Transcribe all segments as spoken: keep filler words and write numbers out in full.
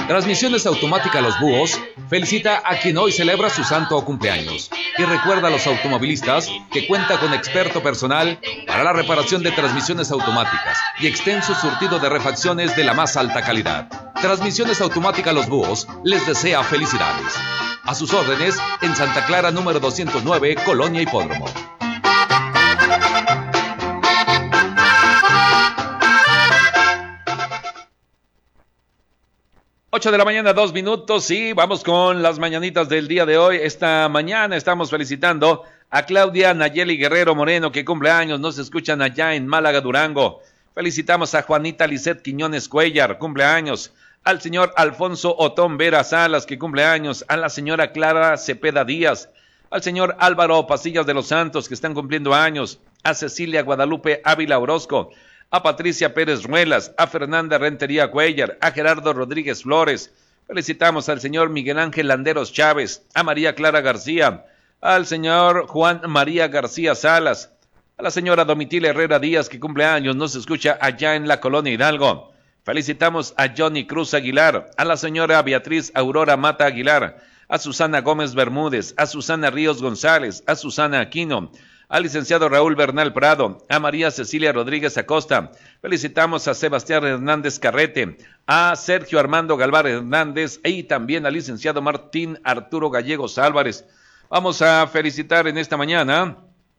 Transmisiones Automática Los Búhos felicita a quien hoy celebra su santo cumpleaños y recuerda a los automovilistas que cuenta con experto personal para la reparación de transmisiones automáticas y extenso surtido de refacciones de la más alta calidad. Transmisiones Automática Los Búhos les desea felicidades. A sus órdenes en Santa Clara número doscientos nueve, Colonia Hipódromo. ocho de la mañana, dos minutos, y vamos con las mañanitas del día de hoy. Esta mañana estamos felicitando a Claudia Nayeli Guerrero Moreno, que cumple años, nos escuchan allá en Málaga, Durango. Felicitamos a Juanita Lisset Quiñones Cuellar, cumple años. Al señor Alfonso Otón Vera Salas, que cumple años. A la señora Clara Cepeda Díaz. Al señor Álvaro Pasillas de los Santos, que están cumpliendo años. A Cecilia Guadalupe Ávila Orozco. A Patricia Pérez Ruelas, a Fernanda Rentería Cuellar, a Gerardo Rodríguez Flores. Felicitamos al señor Miguel Ángel Landeros Chávez, a María Clara García, al señor Juan María García Salas, a la señora Domitila Herrera Díaz, que cumple años, nos escucha allá en la Colonia Hidalgo. Felicitamos a Johnny Cruz Aguilar, a la señora Beatriz Aurora Mata Aguilar, a Susana Gómez Bermúdez, a Susana Ríos González, a Susana Aquino, al licenciado Raúl Bernal Prado, a María Cecilia Rodríguez Acosta. Felicitamos a Sebastián Hernández Carrete, a Sergio Armando Galvar Hernández y también al licenciado Martín Arturo Gallegos Álvarez. Vamos a felicitar en esta mañana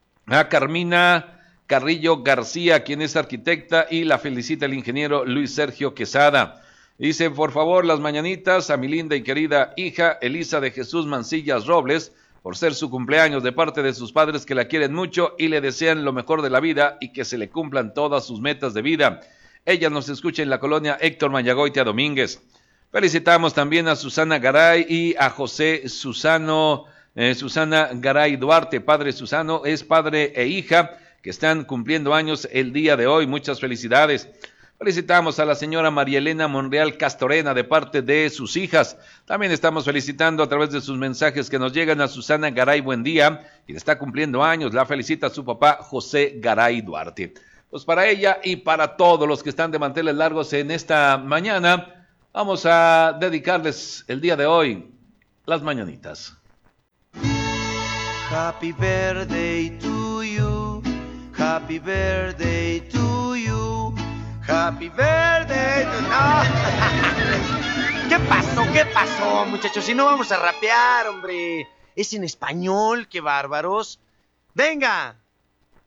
a Carmina Carrillo García, quien es arquitecta, y la felicita el ingeniero Luis Sergio Quesada. Dice, por favor, las mañanitas a mi linda y querida hija Elisa de Jesús Mancillas Robles, por ser su cumpleaños, de parte de sus padres que la quieren mucho y le desean lo mejor de la vida y que se le cumplan todas sus metas de vida. Ella nos escucha en la colonia Héctor Mayagoitia Domínguez. Felicitamos también a Susana Garay y a José Susano, eh, Susana Garay Duarte, padre Susano, es padre e hija que están cumpliendo años el día de hoy. Muchas felicidades. Felicitamos a la señora María Elena Monreal Castorena de parte de sus hijas. También estamos felicitando a través de sus mensajes que nos llegan a Susana Garay Buendía, quien está cumpliendo años. La felicita su papá José Garay Duarte. Pues para ella y para todos los que están de manteles largos en esta mañana, vamos a dedicarles el día de hoy las mañanitas. Happy birthday to you, happy birthday to you. Happy birthday to... ¡No! ¿Qué pasó? ¿Qué pasó, muchachos? Si no vamos a rapear, hombre. Es en español, qué bárbaros. ¡Venga!